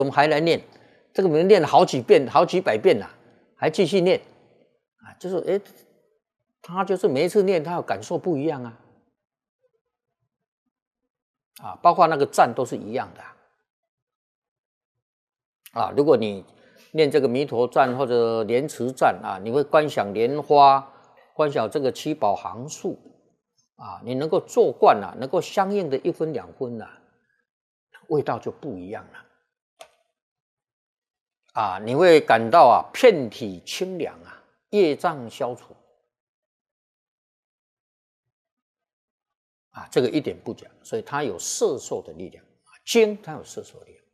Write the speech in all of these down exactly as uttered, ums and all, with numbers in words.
我们还来念，这个我们念了好几遍、好几百遍了，还继续念啊，就是哎，他就是每一次念，他有感受不一样啊，啊，包括那个赞都是一样的啊。啊如果你念这个弥陀赞或者莲池赞啊，你会观想莲花，观想这个七宝行树啊，你能够做惯了、啊，能够相应的一分两分了、啊，味道就不一样了。啊，你会感到啊，遍体清凉啊，业障消除啊，这个一点不假，所以它有摄受的力量啊，经它有摄受力量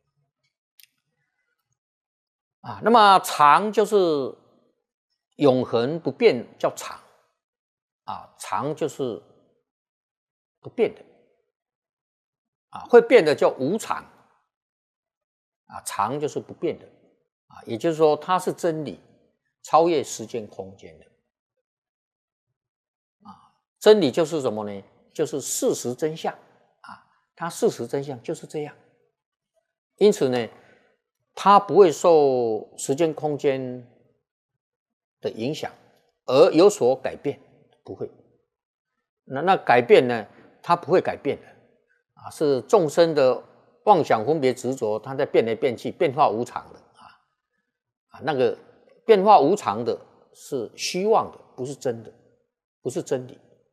啊。那么常就是永恒不变，叫常啊，常就是不变的啊，会变的叫无常啊，常就是不变的啊，也就是说它是真理，超越时间空间的啊。真理就是什么呢？就是事实真相啊，它事实真相就是这样。因此呢，它不会受时间空间的影响而有所改变，不会。那那改变呢？它不会改变的啊，是众生的妄想分别执着，它在变来变去，变化无常的啊啊，那个变化无常的是虚妄的，不是真的，不是真理。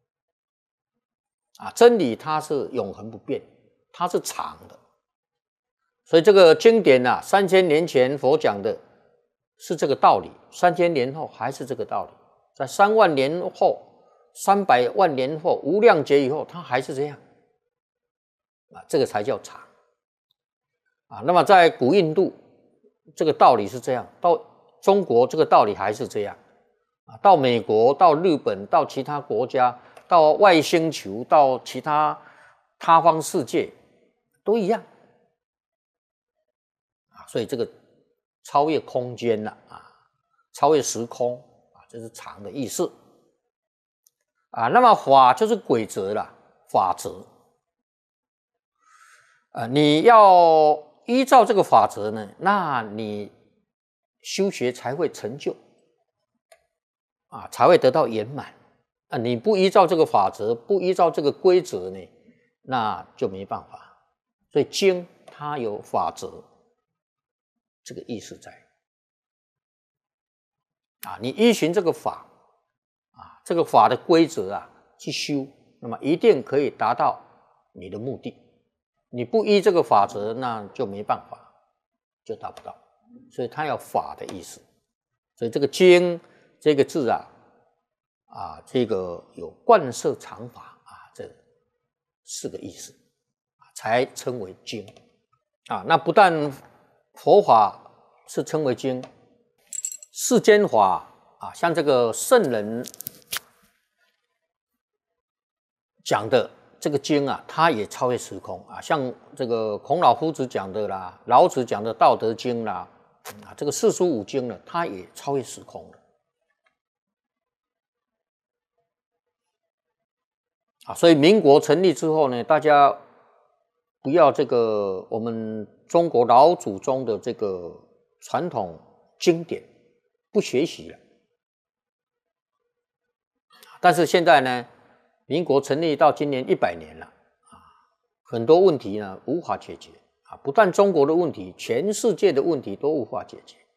啊，真理它是永恒不变，它是常的，所以这个经典啊，三千年前佛讲的是这个道理，三千年后还是这个道理，在三万年后、三百万年后、无量劫以后，它还是这样啊，这个才叫常啊。那么在古印度，这个道理是这样；到中国，这个道理还是这样啊；到美国、到日本、到其他国家。到外星球，到其他他方世界，都一样啊。所以这个超越空间了啊，超越时空啊，这是常的意思啊。那么法就是规则了，法则啊，你要依照这个法则呢，那你修学才会成就啊，才会得到圆满。啊，你不依照这个法则，不依照这个规则呢，那就没办法。所以经它有法则，这个意思在啊，你依循这个法啊，这个法的规则啊去修，那么一定可以达到你的目的。你不依这个法则，那就没办法，就达不到。所以它有法的意思。所以这个经这个字啊。啊，这个有贯摄常法啊，这四个意思才称为经啊。那不但佛法是称为经，世间法啊，像这个圣人讲的这个经啊，它也超越时空啊。像这个孔老夫子讲的啦，老子讲的《道德经》啦，啊，这个四书五经呢，它也超越时空了。啊，所以民国成立之后呢，大家不要这个我们中国老祖宗的这个传统经典不学习了。但是现在呢，民国成立到今年一百年了啊，很多问题呢无法解决啊，不但中国的问题，全世界的问题都无法解决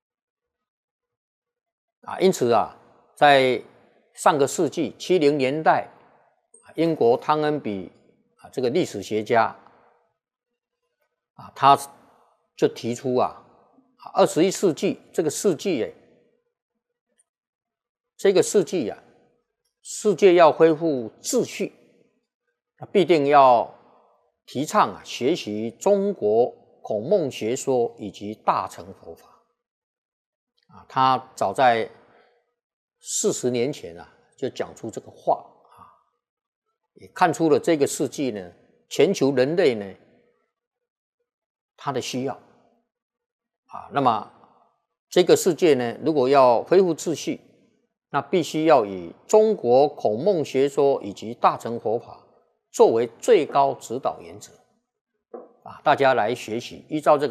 啊。因此啊，在上个世纪七零年代。英国汤恩比啊，这个历史学家啊，他就提出啊，二十一世纪这个世纪哎，这个世纪啊，世界要恢复秩序，必定要提倡啊，学习中国孔孟学说以及大乘佛法啊。他早在四十年前啊，就讲出这个话。也看出了这个世纪呢，全球人类呢，他的需要啊。那么这个世界呢，如果要恢复秩序，那必须要以中国孔孟学说以及大乘佛法作为最高指导原则啊，大家来学习，依照这个。